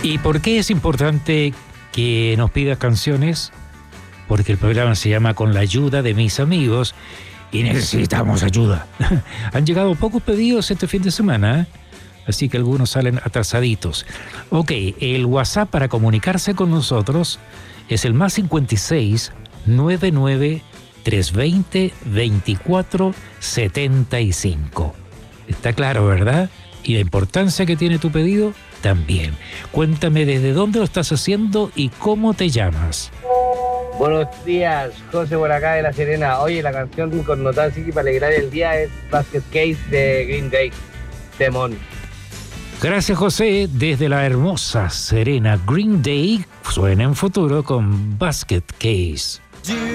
¿Y por qué es importante que nos pidas canciones? Porque el programa se llama Con la ayuda de mis amigos y necesitamos ayuda. Han llegado pocos pedidos este fin de semana, así que algunos salen atrasaditos. Ok, el WhatsApp para comunicarse con nosotros es el +56 99 320 24 75. Está claro, ¿verdad? Y la importancia que tiene tu pedido también. Cuéntame desde dónde lo estás haciendo y cómo te llamas. Buenos días, José por acá de La Serena. Oye, la canción con Notable City para alegrar el día es Basket Case de Green Day. Temón. Gracias, José. Desde la hermosa Serena, Green Day suena en futuro con Basket Case.